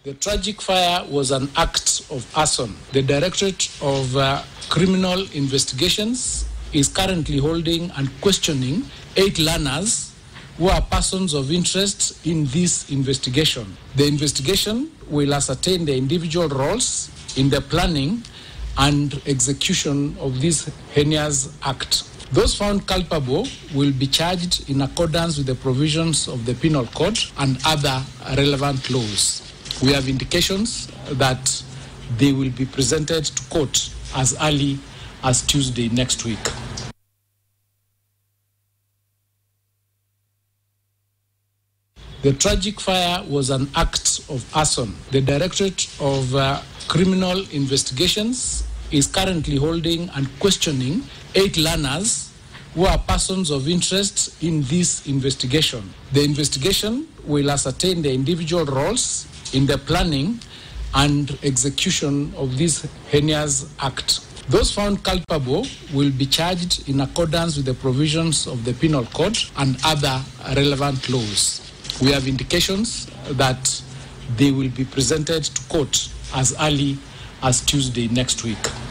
The tragic fire was an act of arson. The Directorate of Criminal Investigations is currently holding and questioning 8 learners who are persons of interest in this investigation. The investigation will ascertain the individual roles in the planning and execution of this heinous act. Those found culpable will be charged in accordance with the provisions of the Penal Code and other relevant laws. We have indications that they will be presented to court as early as Tuesday next week. The tragic fire was an act of arson. The Directorate of Criminal Investigations is currently holding and questioning 8 learners who are persons of interest in this investigation. The investigation will ascertain the individual roles in the planning and execution of this heinous act. Those found culpable will be charged in accordance with the provisions of the Penal Code and other relevant laws. We have indications that they will be presented to court as early as Tuesday next week.